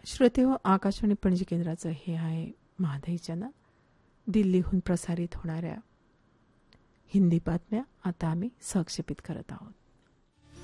श्रोतेहो, आकाशवाणी पणजी केंद्राचं हे आहे महादाई चॅनल. दिल्लीहून प्रसारित होणाऱ्या हिंदी बातम्या आता आम्ही संक्षेपित करत आहोत.